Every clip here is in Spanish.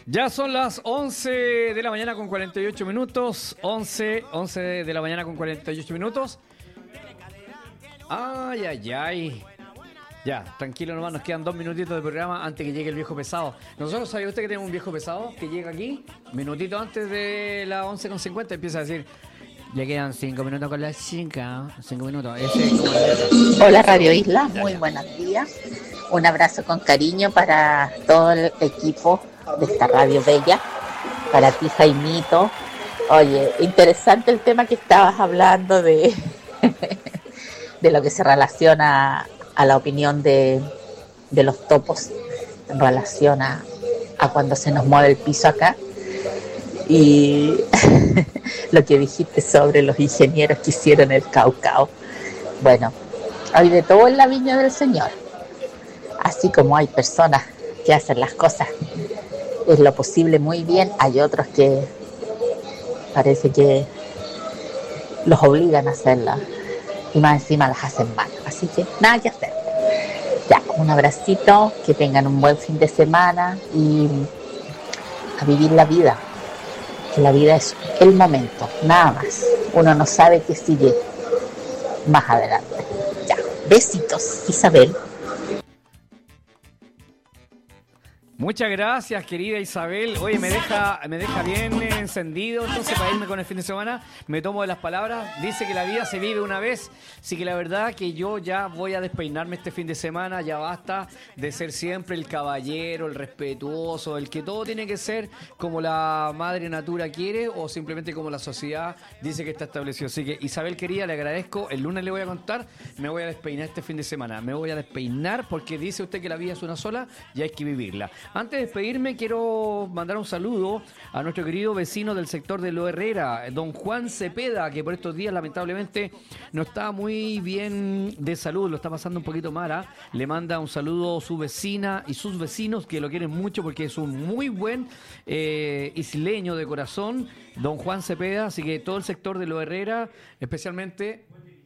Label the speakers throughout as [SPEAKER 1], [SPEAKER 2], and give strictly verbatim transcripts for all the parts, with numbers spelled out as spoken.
[SPEAKER 1] Ya son las once de la mañana con cuarenta y ocho minutos. once, once de la mañana con cuarenta y ocho minutos. Ay, ay, ay. Ya, tranquilo nomás, nos quedan dos minutitos de programa antes que llegue el viejo pesado. Nosotros, ¿sabía usted que tenemos un viejo pesado que llega aquí? Minutito antes de las once con cincuenta empieza a decir: ya quedan cinco minutos con las chicas. Cinco minutos. Ese es como el...
[SPEAKER 2] Hola Radio Isla, muy buenos días. Un abrazo con cariño para todo el equipo de esta radio bella. Para ti, Jaimito. Oye, interesante el tema que estabas hablando de, de lo que se relaciona a la opinión de, de los topos en relación a, a cuando se nos mueve el piso acá. Y lo que dijiste sobre los ingenieros que hicieron el Caucao. Bueno, hay de todo en la viña del Señor. Así como hay personas que hacen las cosas en lo posible muy bien, hay otros que parece que los obligan a hacerlas y más encima las hacen mal. Así que nada que hacer. Ya, un abracito, que tengan un buen fin de semana y a vivir la vida. Que la vida es el momento, nada más. Uno no sabe qué sigue más adelante. Ya, besitos, Isabel.
[SPEAKER 1] Muchas gracias, querida Isabel. Oye, me deja, me deja bien encendido. Entonces, para irme con el fin de semana, me tomo de las palabras. Dice que la vida se vive una vez. Así que la verdad que yo ya voy a despeinarme este fin de semana. Ya basta de ser siempre el caballero, el respetuoso, el que todo tiene que ser como la madre natura quiere o simplemente como la sociedad dice que está establecido. Así que, Isabel, querida, le agradezco. El lunes le voy a contar. Me voy a despeinar este fin de semana. Me voy a despeinar porque dice usted que la vida es una sola y hay que vivirla. Antes de despedirme, quiero mandar un saludo a nuestro querido vecino del sector de Lo Herrera, don Juan Cepeda, que por estos días lamentablemente no está muy bien de salud, lo está pasando un poquito mal. ¿eh? Le manda un saludo a su vecina y sus vecinos, que lo quieren mucho porque es un muy buen eh, isleño de corazón, don Juan Cepeda. Así que todo el sector de Lo Herrera, especialmente...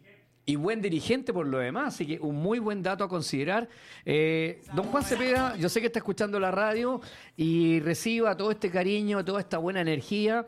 [SPEAKER 1] y buen dirigente por lo demás, así que un muy buen dato a considerar. Eh, don Juan Cepeda, yo sé que está escuchando la radio y reciba todo este cariño, toda esta buena energía.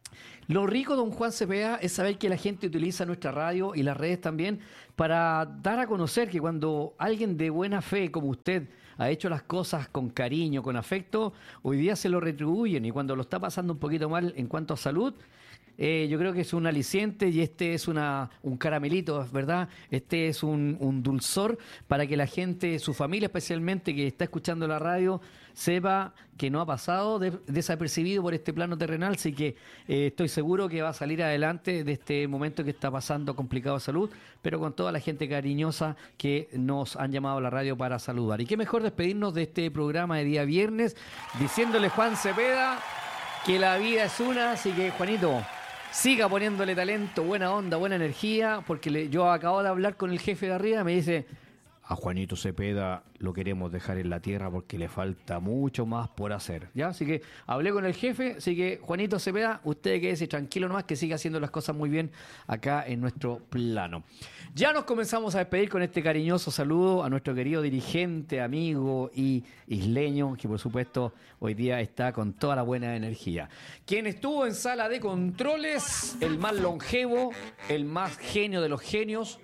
[SPEAKER 1] Lo rico, don Juan Cepeda, es saber que la gente utiliza nuestra radio y las redes también para dar a conocer que cuando alguien de buena fe como usted ha hecho las cosas con cariño, con afecto, hoy día se lo retribuyen, y cuando lo está pasando un poquito mal en cuanto a salud, Eh, yo creo que es un aliciente y este es una un caramelito, ¿verdad? Este es un, un dulzor para que la gente, su familia especialmente, que está escuchando la radio, sepa que no ha pasado de, desapercibido por este plano terrenal. Así que eh, estoy seguro que va a salir adelante de este momento que está pasando complicado de salud, pero con toda la gente cariñosa que nos han llamado a la radio para saludar. Y qué mejor despedirnos de este programa de día viernes diciéndole, Juan Cepeda, que la vida es una. Así que, Juanito, siga poniéndole talento, buena onda, buena energía, porque le, yo acabo de hablar con el jefe de arriba, me dice, a Juanito Cepeda lo queremos dejar en la tierra porque le falta mucho más por hacer, ¿ya? Así que hablé con el jefe, así que Juanito Cepeda, usted quédese tranquilo nomás, que siga haciendo las cosas muy bien acá en nuestro plano. Ya nos comenzamos a despedir con este cariñoso saludo a nuestro querido dirigente, amigo y isleño, que por supuesto hoy día está con toda la buena energía. Quien estuvo en sala de controles, el más longevo, el más genio de los genios,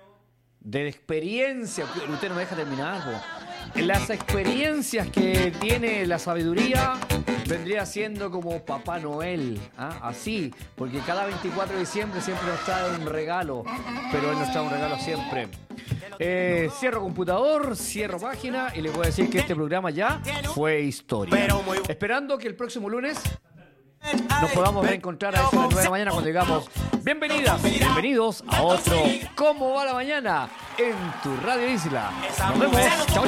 [SPEAKER 1] de experiencia, usted no me deja terminar, po. Las experiencias que tiene la sabiduría vendría siendo como Papá Noel, ¿ah? Así, porque cada veinticuatro de diciembre siempre nos trae un regalo, pero él nos trae un regalo siempre. Eh, cierro computador, cierro página y les voy a decir que este programa ya fue historia. Esperando que el próximo lunes nos podamos reencontrar a eso de las nueve de la mañana cuando digamos bienvenidas, bienvenidos a otro ¿Cómo va la mañana? En tu Radio Isla. Nos vemos. Chao.